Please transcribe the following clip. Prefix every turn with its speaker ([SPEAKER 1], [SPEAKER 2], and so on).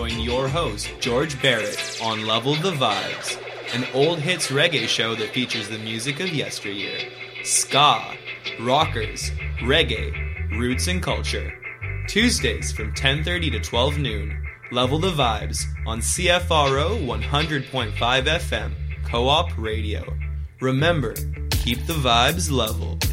[SPEAKER 1] join your host, George Barrett, on Level the Vibes, an old hits reggae show that features the music of yesteryear, ska, rockers, reggae, roots and culture. Tuesdays from 10:30 to 12 noon, Level the Vibes on CFRO 100.5 FM, Co-op Radio. Remember, keep the vibes level.